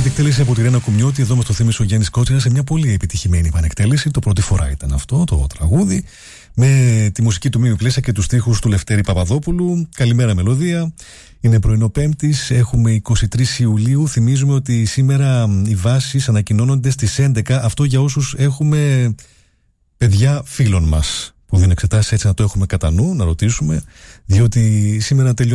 Εκτέλεση από τη Ρένα Κουμιώτη, εδώ με το θύμισο Γιάννης Κότσιρας, σε μια πολύ επιτυχημένη επανεκτέλεση. Το πρώτη φορά ήταν αυτό το τραγούδι, με τη μουσική του Μίμη Πλέσσα και τους στίχους του Λευτέρη Παπαδόπουλου. Καλημέρα μελωδία. Είναι πρωινό Πέμπτης, έχουμε 23 Ιουλίου. Θυμίζουμε ότι σήμερα οι βάσεις ανακοινώνονται στις 11. Αυτό για όσους έχουμε παιδιά φίλων μας που δίνουν εξετάσεις, έτσι να το έχουμε κατά νου, να ρωτήσουμε, διότι σήμερα τελειώνει